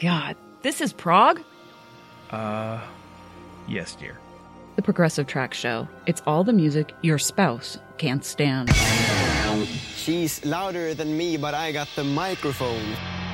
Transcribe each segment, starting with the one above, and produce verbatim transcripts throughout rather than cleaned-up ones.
God, this is prog? Uh, yes, dear. The Progressive Track Show. It's all the music your spouse can't stand. She's louder than me, but I got the microphone.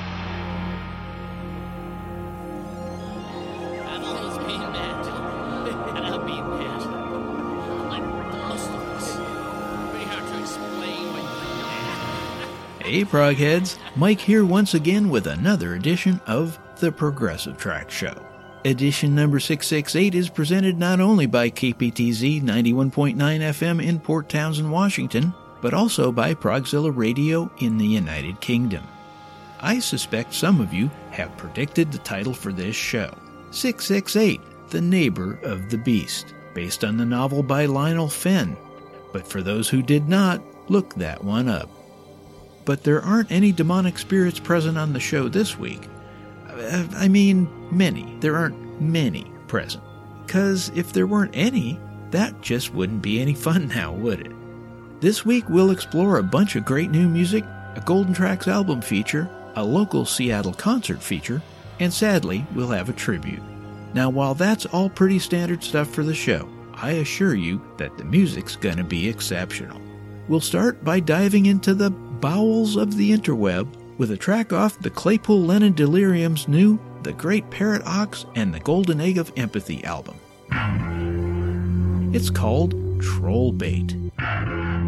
I've always been mad. And I've been mad. Like most of us. Pretty hard to explain when you're mad. Hey, Progheads. Mike here once again with another edition of The Progressive Track Show. Edition number six sixty-eight is presented not only by K P T Z ninety-one point nine F M in Port Townsend, Washington, but also by Progzilla Radio in the United Kingdom. I suspect some of you have predicted the title for this show, six sixty-eight, The Neighbor of the Beast, based on the novel by Lionel Fenn. But for those who did not, look that one up. But there aren't any demonic spirits present on the show this week. I mean, many. There aren't many present. Because if there weren't any, that just wouldn't be any fun now, would it? This week we'll explore a bunch of great new music, a Golden Tracks album feature, a local Seattle concert feature, and sadly, we'll have a tribute. Now, while that's all pretty standard stuff for the show, I assure you that the music's gonna be exceptional. We'll start by diving into the bowels of the interweb with a track off the Claypool Lennon Delirium's new The Great Parrot Ox and the Golden Egg of Empathy album. It's called Troll Bait.